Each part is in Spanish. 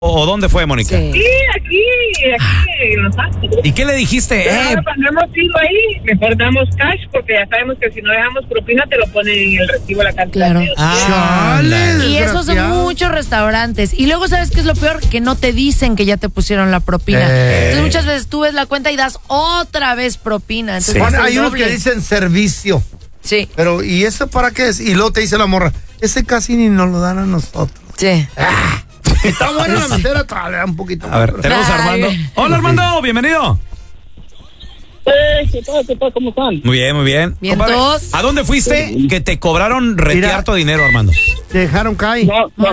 ¿O dónde fue, Mónica? Sí, aquí en Los Ángeles. ¿Y qué le dijiste? Claro, cuando hemos ido ahí, mejor damos cash, porque ya sabemos que si no dejamos propina, te lo ponen en el recibo la cantidad. Claro. Y esos son muchos restaurantes. Y luego, ¿sabes qué es lo peor? Que no te dicen que ya te pusieron la propina. Entonces, muchas veces tú ves la cuenta y das otra vez propina. Entonces, Bueno, hay unos que dicen servicio. Sí. Pero, ¿y eso para qué es? Y luego te dice la morra, ese casi ni nos lo dan a nosotros. Sí. Está buena la madera, trae un poquito. A ver, tenemos a Armando. Hola, Armando, bienvenido. ¿Qué tal? ¿Cómo están? Muy bien, muy bien. Bien, Compadre, todos. ¿a dónde fuiste que te cobraron retierto dinero, Armando? Te dejaron caer.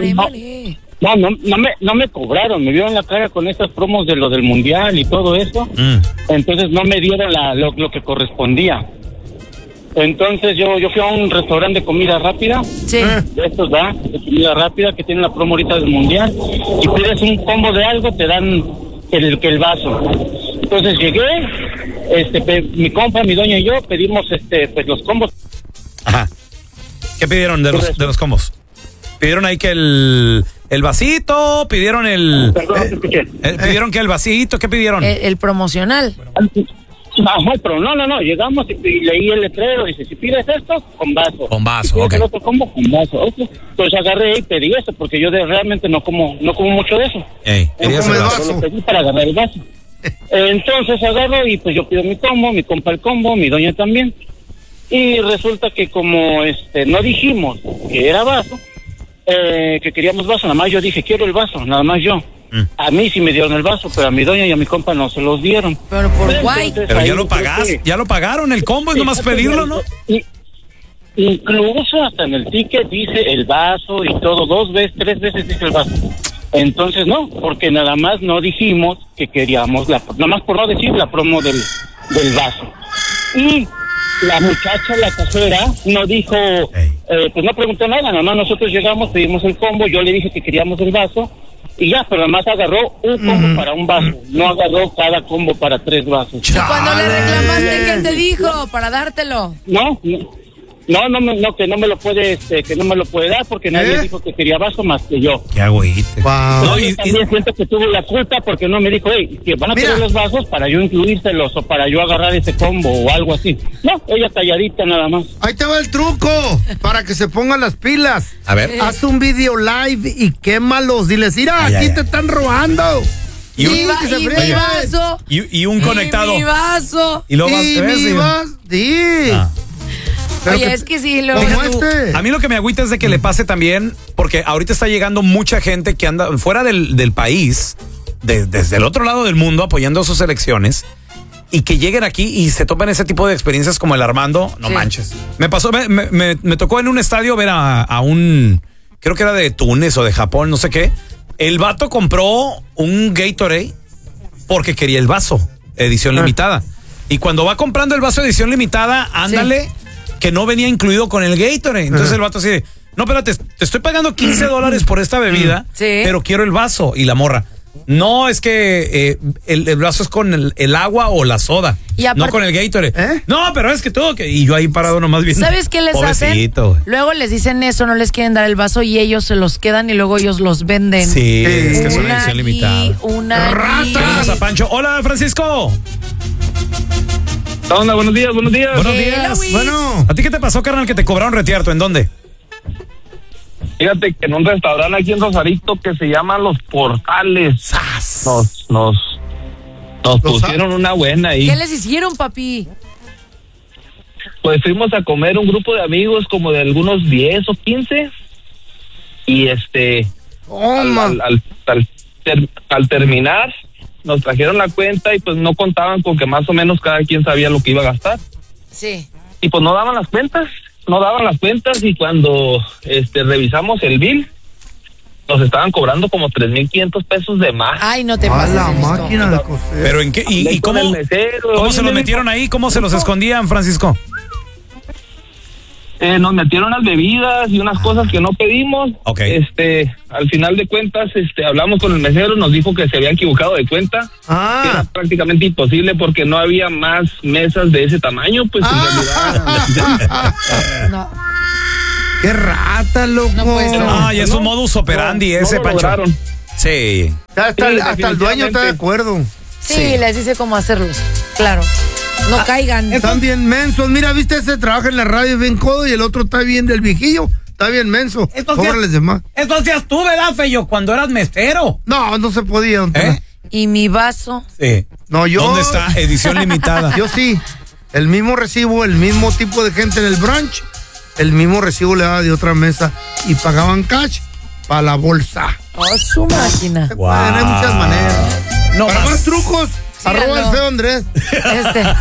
No me cobraron, me vieron la cara con estas promos de lo del mundial y todo eso. Entonces no me dieron lo que correspondía. Entonces yo fui a un restaurante de comida rápida. Sí. De estos, ¿verdad? De comida rápida que tiene la promo ahorita del mundial. Y pides un combo de algo, te dan el vaso. Entonces llegué, mi compa, mi doña y yo pedimos pues los combos. Ajá. ¿Qué pidieron de los combos? ¿Pidieron ahí que el vasito? ¿Pidieron Perdón, no te escuché. ¿Pidieron que el vasito? ¿Qué pidieron? El promocional. Ajá, pero no, llegamos y leí el letrero, dice, si pides esto, con vaso. Con vaso, si pides ok. el otro combo, con vaso. Okay. Pues agarré y pedí eso, porque yo realmente no como mucho de eso. ¿Querías el vaso? Lo pedí para agarrar el vaso. Entonces agarro y pues yo pido mi combo, mi compa el combo, mi doña también. Y resulta que como no dijimos que era vaso, que queríamos vaso, nada más yo dije, quiero el vaso, nada más yo. A mí sí me dieron el vaso, pero a mi doña y a mi compa no se los dieron. Pero por guay. Pero ya lo pagaste, ya lo pagaron el combo, es nomás pedirlo, ¿no? Incluso hasta en el ticket dice el vaso y todo, 3 veces dice el vaso. Entonces no, porque nada más no dijimos que queríamos nada más por no decir la promo del vaso. Y la muchacha, la cajera, no dijo, pues no preguntó nada más nosotros llegamos, pedimos el combo, yo le dije que queríamos el vaso. Y ya, pero además agarró un combo para un vaso, no agarró cada combo para 3 vasos. ¿Y cuando le reclamaste qué te dijo para dártelo? No, que no me lo puede, que no me lo puede dar porque nadie dijo que quería vaso más que yo. Qué agüite. Wow. No, Yo también siento que tuve la culpa porque no me dijo, que van a pedir los vasos para yo incluírselos o para yo agarrar ese combo o algo así. No, ella calladita nada más. Ahí te va el truco para que se pongan las pilas. A ver. Haz un video live y quémalos. Diles, mira, aquí te están robando. Y un, mi vaso. Y un conectado. Mi vaso. Y luego mi vaso. Sí. Oye, es que sí, A mí lo que me agüita es de que le pase también, porque ahorita está llegando mucha gente que anda fuera del país, desde el otro lado del mundo, apoyando sus elecciones, y que lleguen aquí y se topen ese tipo de experiencias como el Armando, no manches. Me pasó, me tocó en un estadio ver a un, creo que era de Túnez o de Japón, no sé qué. El vato compró un Gatorade porque quería el vaso, edición limitada. Y cuando va comprando el vaso edición limitada, ándale, que no venía incluido con el Gatorade. Entonces el vato así de, no, espérate, te estoy pagando $15 por esta bebida, pero quiero el vaso. Y la morra, no, es que el vaso es con el agua o la soda, no con el Gatorade. No, pero es que todo, y yo ahí parado nomás viendo. ¿Sabes qué les hacen? Luego les dicen eso, no les quieren dar el vaso y ellos se los quedan y luego ellos los venden. Sí, es que es una edición limitada. Tenemos a Pancho. Hola, Francisco. Hola, buenos días. Buenos días. Bueno, ¿a ti qué te pasó, carnal, que te cobraron retierto? ¿En dónde? Fíjate que en un restaurante aquí en Rosarito que se llama Los Portales nos pusieron una buena ahí. ¿Qué les hicieron, papi? Pues fuimos a comer un grupo de amigos como de algunos 10 o 15 y al terminar nos trajeron la cuenta y pues no contaban con que más o menos cada quien sabía lo que iba a gastar. Sí. Y pues no daban las cuentas y cuando revisamos el bill nos estaban cobrando como 3,500 pesos de más. Ay, no te pases. La máquina de coser. ¿Pero en qué? ¿Y cómo se los metieron ahí? ¿Cómo se los escondían, Francisco? Nos metieron las bebidas y unas cosas que no pedimos. Okay. Al final de cuentas, hablamos con el mesero, nos dijo que se había equivocado de cuenta. Que era prácticamente imposible porque no había más mesas de ese tamaño, pues en realidad. No. ¡Qué rata, loco! No puede ser. Y es un modus operandi ese, lo Pancho. lograron. Sí. Hasta el dueño está de acuerdo. Sí, les dice cómo hacerlos. Claro. No caigan. Están bien mensos. Mira, viste, ese trabaja en la radio bien codo y el otro está bien del viejillo. Está bien menso. Cóbrales de más. Eso hacías tú, ¿verdad, Feyo? Cuando eras mesero. No se podía. ¿Y mi vaso? Sí. No, yo. ¿Dónde está? Edición limitada. Yo sí. El mismo recibo, el mismo tipo de gente en el brunch, el mismo recibo le daba de otra mesa y pagaban cash para la bolsa. Oh, su máquina. Wow. Hay muchas maneras. No para más más trucos, @ el feo Andrés.